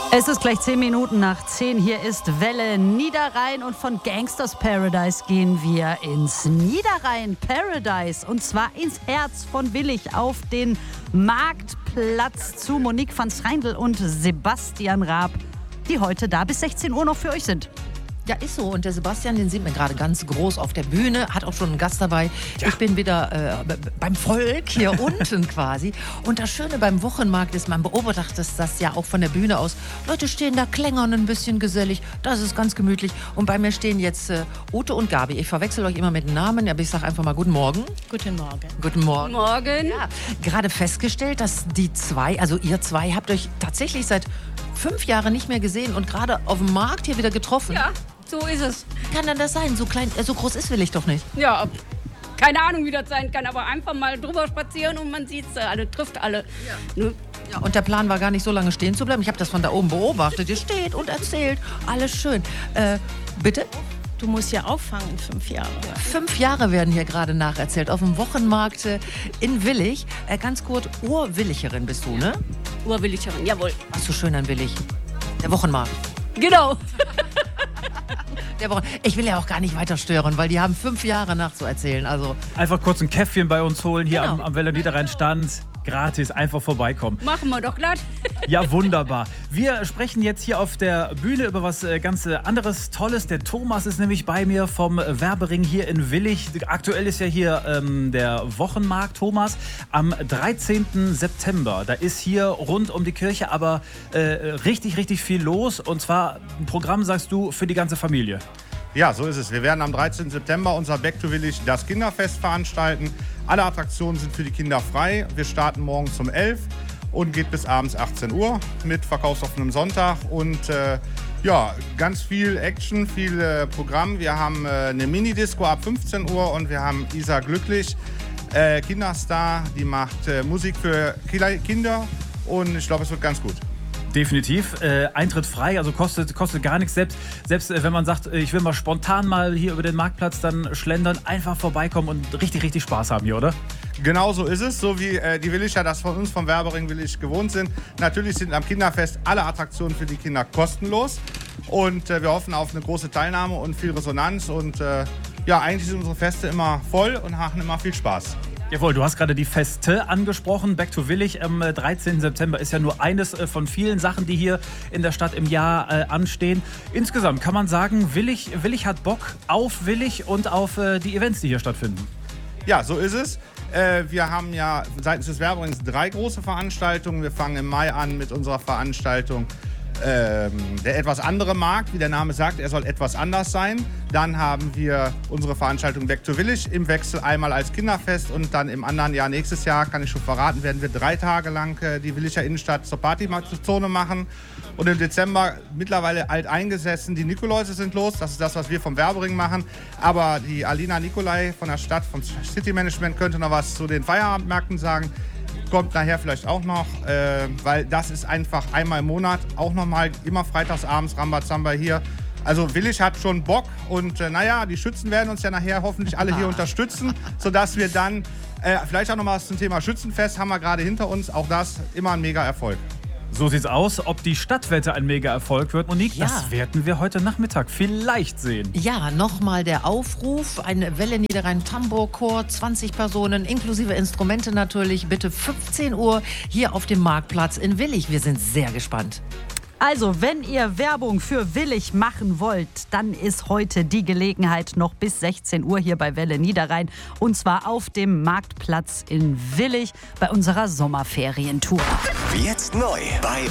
Es ist gleich 10 Minuten nach 10. Hier ist Welle Niederrhein und von Gangsters Paradise gehen wir ins Niederrhein Paradise und zwar ins Herz von Willich auf den Marktplatz zu Monique van Schreindl und Sebastian Raab, die heute da bis 16 Uhr noch für euch sind. Ja, ist so. Und der Sebastian, den sieht man gerade ganz groß auf der Bühne, hat auch schon einen Gast dabei. Ja. Ich bin wieder beim Volk hier unten quasi. Und das Schöne beim Wochenmarkt ist, man beobachtet das ja auch von der Bühne aus. Leute stehen da, klängern ein bisschen gesellig. Das ist ganz gemütlich. Und bei mir stehen jetzt Ute und Gabi. Ich verwechsel euch immer mit den Namen, aber ich sage einfach mal Guten Morgen. Guten Morgen. Guten Morgen. Morgen. Ja, gerade festgestellt, dass die zwei, also ihr zwei, habt euch tatsächlich seit 5 Jahren nicht mehr gesehen und gerade auf dem Markt hier wieder getroffen. Ja. So ist es. Kann denn das sein? So klein, so groß ist Willich doch nicht. Ja, keine Ahnung, wie das sein kann, aber einfach mal drüber spazieren und man sieht es alle, trifft alle. Ja. Ne? Ja, und der Plan war gar nicht so lange stehen zu bleiben. Ich habe das von da oben beobachtet. Ihr steht und erzählt. Alles schön. Bitte? Du musst ja auffangen, 5 Jahre. 5 Jahre werden hier gerade nacherzählt. Auf dem Wochenmarkt in Willich. Ganz kurz, Urwillicherin bist du, ne? Urwillicherin, jawohl. Was so schön an Willich? Der Wochenmarkt. Genau. Ich will ja auch gar nicht weiter stören, weil die haben 5 Jahre nachzuerzählen. Also einfach kurz ein Käffchen bei uns holen, hier am Welle Niederrhein Stand. Gratis, einfach vorbeikommen. Machen wir doch glatt. Ja, wunderbar. Wir sprechen jetzt hier auf der Bühne über was ganz anderes, Tolles. Der Thomas ist nämlich bei mir vom Werbering hier in Willich. Aktuell ist ja hier der Wochenmarkt, Thomas, am 13. September. Da ist hier rund um die Kirche aber richtig, richtig viel los. Und zwar ein Programm, sagst du, für die ganze Familie. Ja, so ist es. Wir werden am 13. September unser Back to Willich, das Kinderfest, veranstalten. Alle Attraktionen sind für die Kinder frei. Wir starten morgens um 11 und geht bis abends 18 Uhr mit verkaufsoffenem Sonntag. Und ganz viel Action, viel Programm. Wir haben eine Mini-Disco ab 15 Uhr und wir haben Isa Glücklich, Kinderstar, die macht Musik für Kinder. Und ich glaube, es wird ganz gut. Definitiv. Eintritt frei, also kostet gar nichts. Selbst wenn man sagt, ich will mal spontan mal hier über den Marktplatz dann schlendern, einfach vorbeikommen und richtig, richtig Spaß haben hier, oder? Genau so ist es, so wie die Willicher das von uns vom Werbering Willich gewohnt sind. Natürlich sind am Kinderfest alle Attraktionen für die Kinder kostenlos und wir hoffen auf eine große Teilnahme und viel Resonanz und eigentlich sind unsere Feste immer voll und machen immer viel Spaß. Jawohl, du hast gerade die Feste angesprochen. Back to Willich am 13. September ist ja nur eines von vielen Sachen, die hier in der Stadt im Jahr anstehen. Insgesamt kann man sagen, Willich hat Bock auf Willich und auf die Events, die hier stattfinden. Ja, so ist es. Wir haben ja seitens des Werberings 3 große Veranstaltungen. Wir fangen im Mai an mit unserer Veranstaltung der etwas andere Markt, wie der Name sagt, er soll etwas anders sein. Dann haben wir unsere Veranstaltung Back to Willich im Wechsel einmal als Kinderfest und dann im anderen Jahr, nächstes Jahr, kann ich schon verraten, werden wir 3 Tage lang die Willicher Innenstadt zur Partyzone machen. Und im Dezember mittlerweile alteingesessen, die Nikoläuse sind los, das ist das, was wir vom Werbering machen. Aber die Alina Nikolai von der Stadt, vom City Management, könnte noch was zu den Feierabendmärkten sagen. Kommt nachher vielleicht auch noch, weil das ist einfach einmal im Monat, auch nochmal immer freitagsabends Rambazamba hier. Also Willich hat schon Bock und die Schützen werden uns ja nachher hoffentlich alle hier unterstützen, sodass wir dann, vielleicht auch noch mal was zum Thema Schützenfest haben wir gerade hinter uns, auch das immer ein Mega-Erfolg. So sieht's aus. Ob die Stadtwette ein Mega-Erfolg wird, Monique, das werden wir heute Nachmittag vielleicht sehen. Ja, nochmal der Aufruf. Eine Welle Niederrhein Tambourchor, 20 Personen, inklusive Instrumente natürlich. Bitte 15 Uhr hier auf dem Marktplatz in Willich. Wir sind sehr gespannt. Also, wenn ihr Werbung für Willich machen wollt, dann ist heute die Gelegenheit noch bis 16 Uhr hier bei Welle Niederrhein. Und zwar auf dem Marktplatz in Willich bei unserer Sommerferientour. Jetzt neu bei